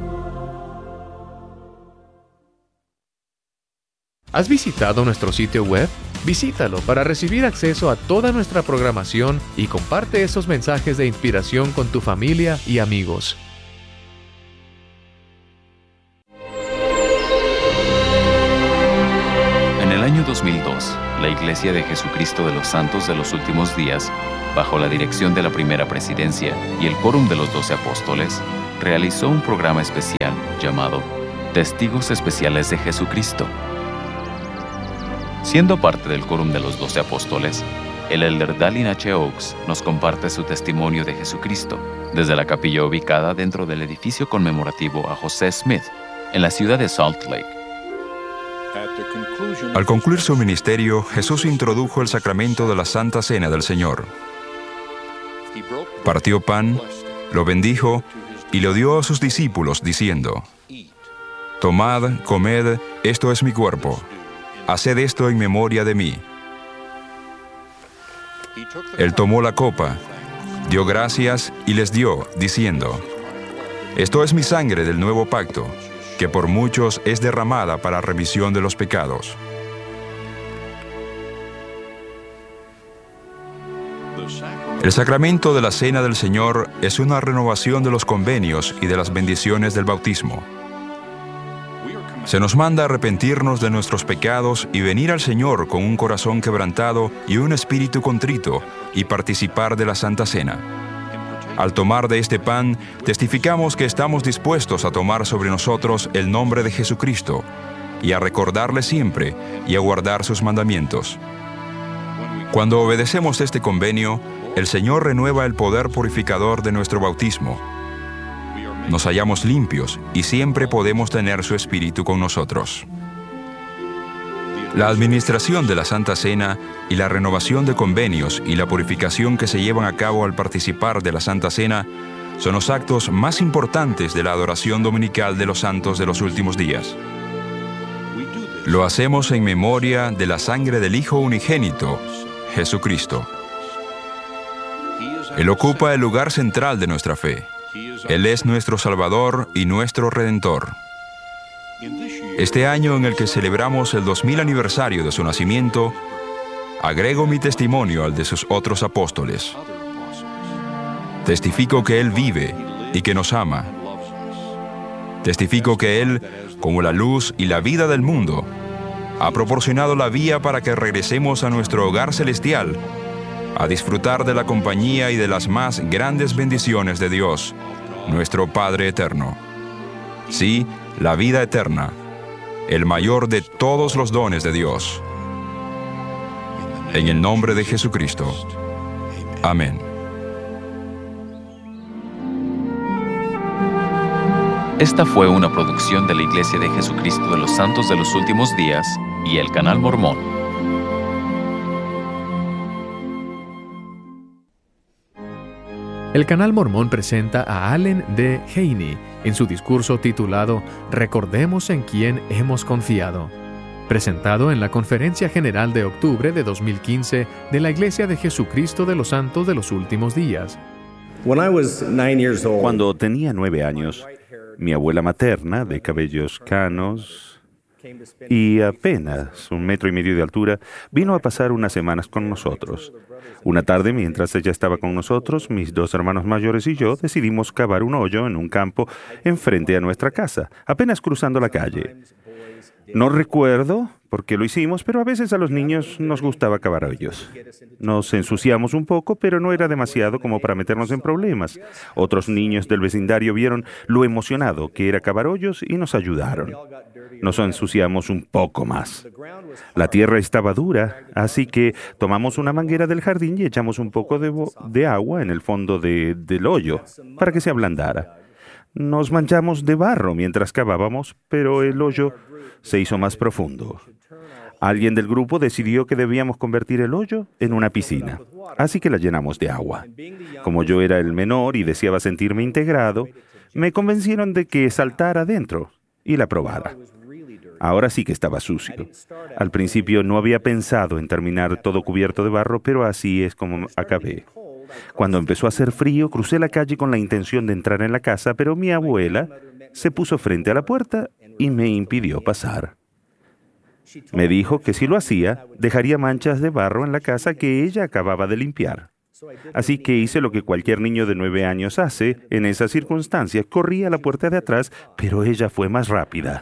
¿Has visitado nuestro sitio web? Visítalo para recibir acceso a toda nuestra programación y comparte esos mensajes de inspiración con tu familia y amigos. En el año dos mil dos, la Iglesia de Jesucristo de los Santos de los Últimos Días, bajo la dirección de la Primera Presidencia y el Quórum de los Doce Apóstoles, realizó un programa especial llamado Testigos Especiales de Jesucristo. Siendo parte del Quórum de los Doce Apóstoles, el elder Dallin H. Oaks nos comparte su testimonio de Jesucristo desde la capilla ubicada dentro del edificio conmemorativo a José Smith, en la ciudad de Salt Lake. Al concluir su ministerio, Jesús introdujo el sacramento de la Santa Cena del Señor. Partió pan, lo bendijo y lo dio a sus discípulos, diciendo: Tomad, comed, esto es mi cuerpo. Haced esto en memoria de mí. Él tomó la copa, dio gracias y les dio, diciendo: Esto es mi sangre del nuevo pacto, que por muchos es derramada para remisión de los pecados. El sacramento de la Cena del Señor es una renovación de los convenios y de las bendiciones del bautismo. Se nos manda arrepentirnos de nuestros pecados y venir al Señor con un corazón quebrantado y un espíritu contrito y participar de la Santa Cena. Al tomar de este pan, testificamos que estamos dispuestos a tomar sobre nosotros el nombre de Jesucristo y a recordarle siempre y a guardar sus mandamientos. Cuando obedecemos este convenio, el Señor renueva el poder purificador de nuestro bautismo. Nos hallamos limpios y siempre podemos tener su Espíritu con nosotros. La administración de la Santa Cena y la renovación de convenios y la purificación que se llevan a cabo al participar de la Santa Cena son los actos más importantes de la adoración dominical de los santos de los últimos días. Lo hacemos en memoria de la sangre del Hijo unigénito, Jesucristo. Él ocupa el lugar central de nuestra fe. Él es nuestro Salvador y nuestro Redentor. Este año en el que celebramos el dos mil aniversario de su nacimiento, agrego mi testimonio al de sus otros apóstoles. Testifico que Él vive y que nos ama. Testifico que Él, como la luz y la vida del mundo, ha proporcionado la vía para que regresemos a nuestro hogar celestial, a disfrutar de la compañía y de las más grandes bendiciones de Dios, nuestro Padre eterno. Sí, la vida eterna, el mayor de todos los dones de Dios. En el nombre de Jesucristo. Amén. Esta fue una producción de la Iglesia de Jesucristo de los Santos de los Últimos Días y el Canal Mormón. El Canal Mormón presenta a Allen D. Haney en su discurso titulado Recordemos en quién hemos confiado, presentado en la Conferencia General de octubre de dos mil quince de la Iglesia de Jesucristo de los Santos de los Últimos Días. Cuando tenía nueve años, mi abuela materna, de cabellos canos y apenas un metro y medio de altura, vino a pasar unas semanas con nosotros. Una tarde, mientras ella estaba con nosotros, mis dos hermanos mayores y yo decidimos cavar un hoyo en un campo enfrente a nuestra casa, apenas cruzando la calle. No recuerdo por qué lo hicimos, pero a veces a los niños nos gustaba cavar hoyos. Nos ensuciamos un poco, pero no era demasiado como para meternos en problemas. Otros niños del vecindario vieron lo emocionado que era cavar hoyos y nos ayudaron. Nos ensuciamos un poco más. La tierra estaba dura, así que tomamos una manguera del jardín y echamos un poco de, de agua en el fondo de, del hoyo para que se ablandara. Nos manchamos de barro mientras cavábamos, pero el hoyo se hizo más profundo. Alguien del grupo decidió que debíamos convertir el hoyo en una piscina, así que la llenamos de agua. Como yo era el menor y deseaba sentirme integrado, me convencieron de que saltara adentro y la probara. Ahora sí que estaba sucio. Al principio no había pensado en terminar todo cubierto de barro, pero así es como acabé. Cuando empezó a hacer frío, crucé la calle con la intención de entrar en la casa, pero mi abuela se puso frente a la puerta y me impidió pasar. Me dijo que si lo hacía, dejaría manchas de barro en la casa que ella acababa de limpiar. Así que hice lo que cualquier niño de nueve años hace en esas circunstancias. Corrí a la puerta de atrás, pero ella fue más rápida.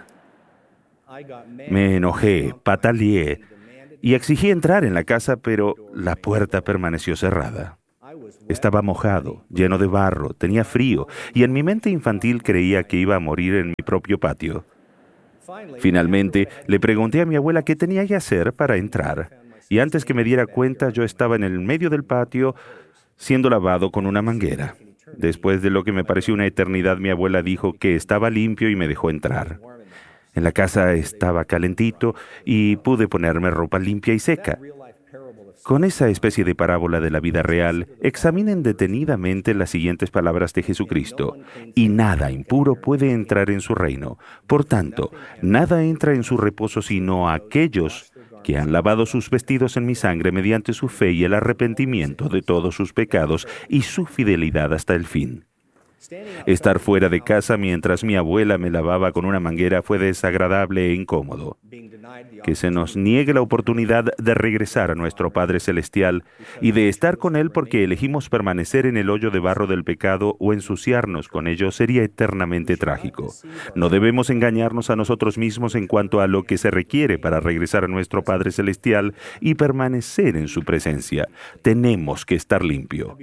Me enojé, pataleé y exigí entrar en la casa, pero la puerta permaneció cerrada. Estaba mojado, lleno de barro, tenía frío y en mi mente infantil creía que iba a morir en mi propio patio. Finalmente, le pregunté a mi abuela qué tenía que hacer para entrar y antes que me diera cuenta yo estaba en el medio del patio siendo lavado con una manguera. Después de lo que me pareció una eternidad, mi abuela dijo que estaba limpio y me dejó entrar. En la casa estaba calentito y pude ponerme ropa limpia y seca. Con esa especie de parábola de la vida real, examinen detenidamente las siguientes palabras de Jesucristo. Y nada impuro puede entrar en su reino. Por tanto, nada entra en su reposo sino aquellos que han lavado sus vestidos en mi sangre mediante su fe y el arrepentimiento de todos sus pecados y su fidelidad hasta el fin. Estar fuera de casa mientras mi abuela me lavaba con una manguera fue desagradable e incómodo. Que se nos niegue la oportunidad de regresar a nuestro Padre Celestial y de estar con Él porque elegimos permanecer en el hoyo de barro del pecado o ensuciarnos con ello sería eternamente trágico. No debemos engañarnos a nosotros mismos en cuanto a lo que se requiere para regresar a nuestro Padre Celestial y permanecer en su presencia. Tenemos que estar limpio.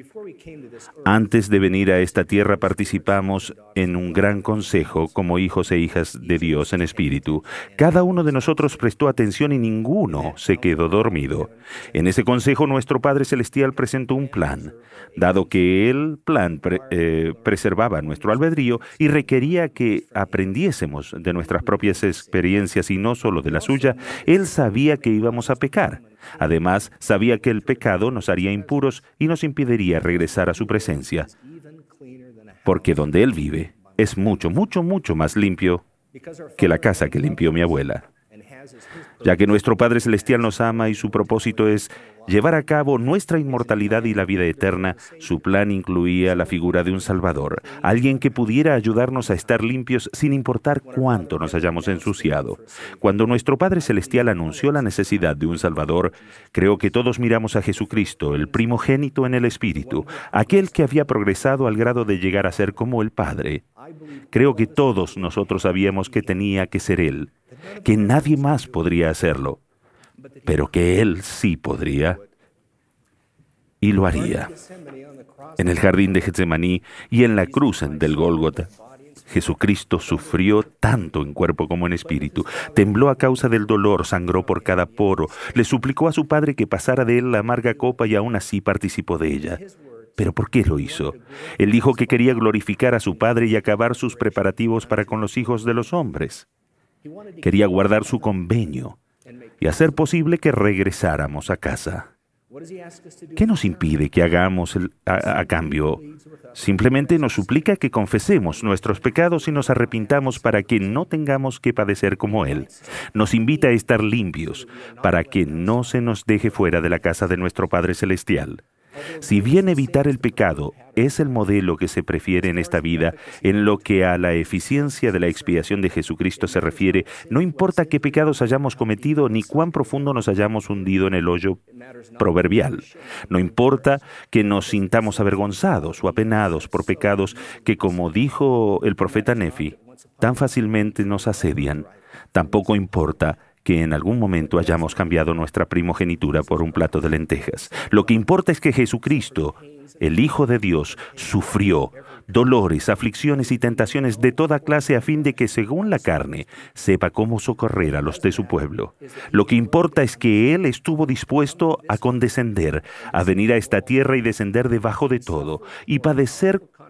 Antes de venir a esta tierra participamos en un gran consejo como hijos e hijas de Dios en espíritu. Cada uno de nosotros prestó atención y ninguno se quedó dormido. En ese consejo nuestro Padre Celestial presentó un plan. Dado que el plan pre- eh, preservaba nuestro albedrío y requería que aprendiésemos de nuestras propias experiencias y no solo de la suya, Él sabía que íbamos a pecar. Además, sabía que el pecado nos haría impuros y nos impediría regresar a su presencia. Porque donde Él vive es mucho, mucho, mucho más limpio que la casa que limpió mi abuela. Ya que nuestro Padre Celestial nos ama y su propósito es llevar a cabo nuestra inmortalidad y la vida eterna, su plan incluía la figura de un Salvador, alguien que pudiera ayudarnos a estar limpios sin importar cuánto nos hayamos ensuciado. Cuando nuestro Padre Celestial anunció la necesidad de un Salvador, creo que todos miramos a Jesucristo, el primogénito en el Espíritu, aquel que había progresado al grado de llegar a ser como el Padre. Creo que todos nosotros sabíamos que tenía que ser Él, que nadie más podría hacerlo, pero que Él sí podría y lo haría. En el jardín de Getsemaní y en la cruz del Gólgota, Jesucristo sufrió tanto en cuerpo como en espíritu. Tembló a causa del dolor, sangró por cada poro, le suplicó a su Padre que pasara de él la amarga copa y aún así participó de ella. ¿Pero por qué lo hizo? Él dijo que quería glorificar a su Padre y acabar sus preparativos para con los hijos de los hombres. Quería guardar su convenio y hacer posible que regresáramos a casa. ¿Qué nos impide que hagamos el, a, a cambio? Simplemente nos suplica que confesemos nuestros pecados y nos arrepintamos para que no tengamos que padecer como Él. Nos invita a estar limpios para que no se nos deje fuera de la casa de nuestro Padre Celestial. Si bien evitar el pecado es el modelo que se prefiere en esta vida, en lo que a la eficiencia de la expiación de Jesucristo se refiere, no importa qué pecados hayamos cometido ni cuán profundo nos hayamos hundido en el hoyo proverbial. No importa que nos sintamos avergonzados o apenados por pecados que, como dijo el profeta Nefi, tan fácilmente nos asedian. Tampoco importa que en algún momento hayamos cambiado nuestra primogenitura por un plato de lentejas. Lo que importa es que Jesucristo, el Hijo de Dios, sufrió dolores, aflicciones y tentaciones de toda clase a fin de que, según la carne, sepa cómo socorrer a los de su pueblo. Lo que importa es que Él estuvo dispuesto a condescender, a venir a esta tierra y descender debajo de todo, y padecer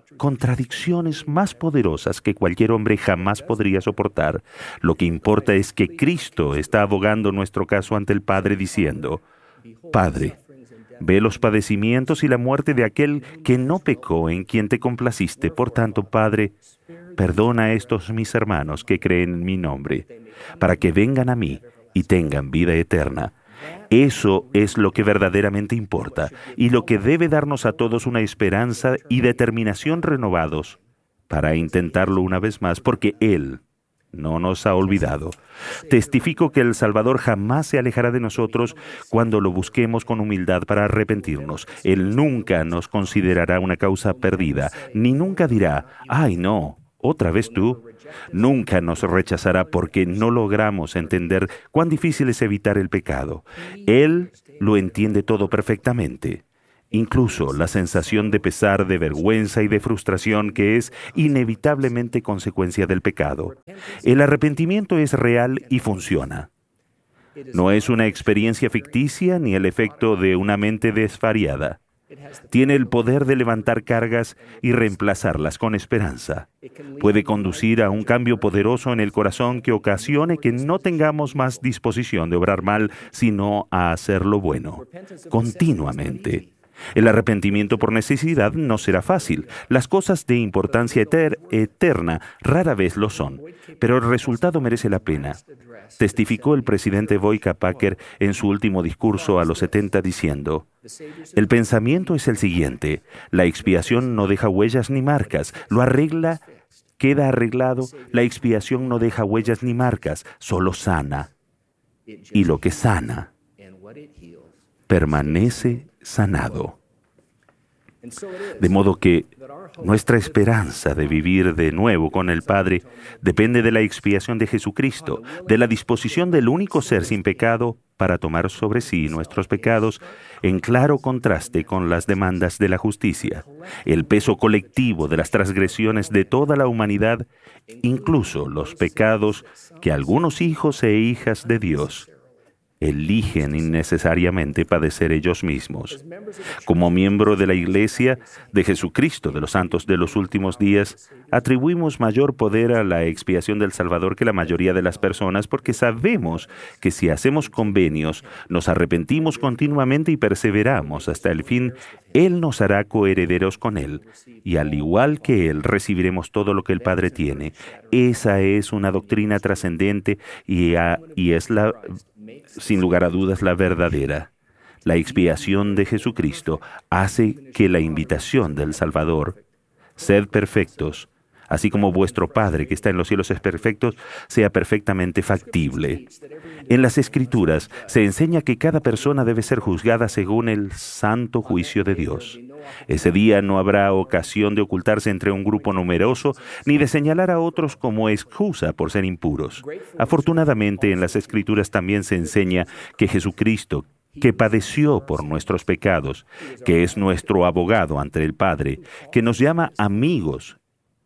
contradicciones más poderosas que cualquier hombre jamás podría soportar. Lo que importa es que Cristo está abogando nuestro caso ante el Padre diciendo: Padre, ve los padecimientos y la muerte de aquel que no pecó, en quien te complaciste. Por tanto, Padre, perdona a estos mis hermanos que creen en mi nombre, para que vengan a mí y tengan vida eterna. Eso es lo que verdaderamente importa y lo que debe darnos a todos una esperanza y determinación renovados para intentarlo una vez más, porque Él no nos ha olvidado. Testifico que el Salvador jamás se alejará de nosotros cuando lo busquemos con humildad para arrepentirnos. Él nunca nos considerará una causa perdida, ni nunca dirá: ¡ay, no! ¿Otra vez tú? Nunca nos rechazará porque no logramos entender cuán difícil es evitar el pecado. Él lo entiende todo perfectamente, incluso la sensación de pesar, de vergüenza y de frustración que es inevitablemente consecuencia del pecado. El arrepentimiento es real y funciona. No es una experiencia ficticia ni el efecto de una mente desvariada. Tiene el poder de levantar cargas y reemplazarlas con esperanza. Puede conducir a un cambio poderoso en el corazón que ocasione que no tengamos más disposición de obrar mal, sino a hacer lo bueno, continuamente. El arrepentimiento por necesidad no será fácil. Las cosas de importancia eter- eterna rara vez lo son, pero el resultado merece la pena. Testificó el presidente Boyka Packer en su último discurso a los setenta diciendo: el pensamiento es el siguiente: la expiación no deja huellas ni marcas, lo arregla, queda arreglado, la expiación no deja huellas ni marcas, solo sana. Y lo que sana permanece sanado. De modo que nuestra esperanza de vivir de nuevo con el Padre depende de la expiación de Jesucristo, de la disposición del único ser sin pecado para tomar sobre sí nuestros pecados, en claro contraste con las demandas de la justicia, el peso colectivo de las transgresiones de toda la humanidad, incluso los pecados que algunos hijos e hijas de Dios eligen innecesariamente padecer ellos mismos. Como miembro de la Iglesia de Jesucristo de los Santos de los Últimos Días, atribuimos mayor poder a la expiación del Salvador que la mayoría de las personas, porque sabemos que si hacemos convenios, nos arrepentimos continuamente y perseveramos hasta el fin, Él nos hará coherederos con Él, y al igual que Él recibiremos todo lo que el Padre tiene. Esa es una doctrina trascendente y, a, y es la... sin lugar a dudas, la verdadera. La expiación de Jesucristo hace que la invitación del Salvador, sed perfectos, así como vuestro Padre que está en los cielos es perfecto, sea perfectamente factible. En las Escrituras se enseña que cada persona debe ser juzgada según el santo juicio de Dios. Ese día no habrá ocasión de ocultarse entre un grupo numeroso ni de señalar a otros como excusa por ser impuros. Afortunadamente, en las Escrituras también se enseña que Jesucristo, que padeció por nuestros pecados, que es nuestro abogado ante el Padre, que nos llama amigos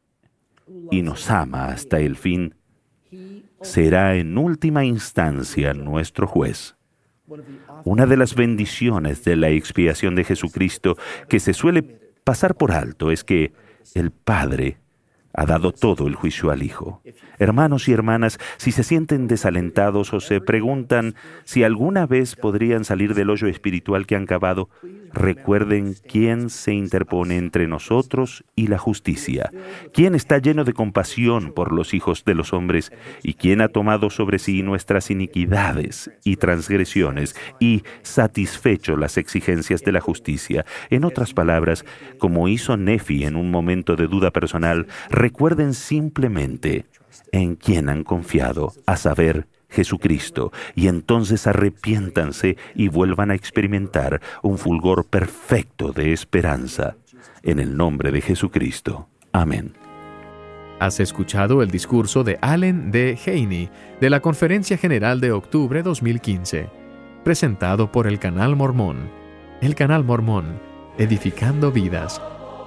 y nos ama hasta el fin, será en última instancia nuestro juez. Una de las bendiciones de la expiación de Jesucristo que se suele pasar por alto es que el Padre ha dado todo el juicio al Hijo. Hermanos y hermanas, si se sienten desalentados o se preguntan si alguna vez podrían salir del hoyo espiritual que han cavado, recuerden quién se interpone entre nosotros y la justicia, quién está lleno de compasión por los hijos de los hombres y quién ha tomado sobre sí nuestras iniquidades y transgresiones y satisfecho las exigencias de la justicia. En otras palabras, como hizo Nefi en un momento de duda personal, recuerden simplemente en quién han confiado, a saber, Jesucristo, y entonces arrepiéntanse y vuelvan a experimentar un fulgor perfecto de esperanza. En el nombre de Jesucristo. Amén. Has escuchado el discurso de Allen D. Haney de la Conferencia General de octubre dos mil quince, presentado por el Canal Mormón. El Canal Mormón, edificando vidas.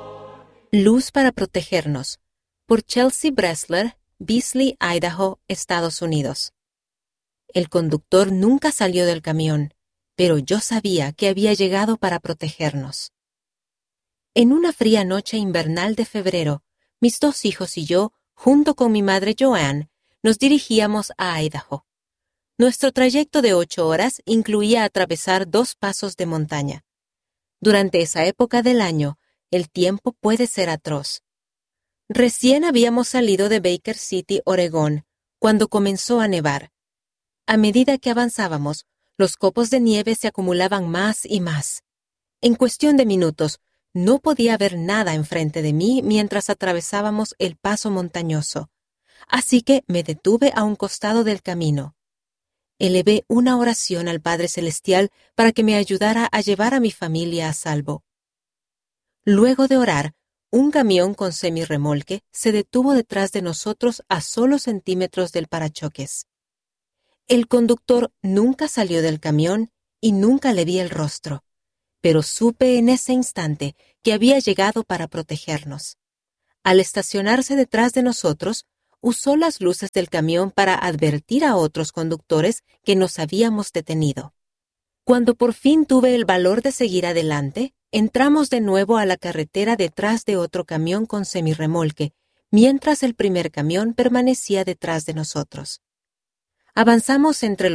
Luz para protegernos, por Chelsea Bressler, Beasley, Idaho, Estados Unidos. El conductor nunca salió del camión, pero yo sabía que había llegado para protegernos. En una fría noche invernal de febrero, mis dos hijos y yo, junto con mi madre Joanne, nos dirigíamos a Idaho. Nuestro trayecto de ocho horas incluía atravesar dos pasos de montaña. Durante esa época del año, el tiempo puede ser atroz. Recién habíamos salido de Baker City, Oregón, cuando comenzó a nevar. A medida que avanzábamos, los copos de nieve se acumulaban más y más. En cuestión de minutos, no podía ver nada enfrente de mí mientras atravesábamos el paso montañoso, así que me detuve a un costado del camino. Elevé una oración al Padre Celestial para que me ayudara a llevar a mi familia a salvo. Luego de orar, un camión con semirremolque se detuvo detrás de nosotros a solo centímetros del parachoques. El conductor nunca salió del camión y nunca le vi el rostro, pero supe en ese instante que había llegado para protegernos. Al estacionarse detrás de nosotros, usó las luces del camión para advertir a otros conductores que nos habíamos detenido. Cuando por fin tuve el valor de seguir adelante, entramos de nuevo a la carretera detrás de otro camión con semirremolque, mientras el primer camión permanecía detrás de nosotros. Avanzamos entre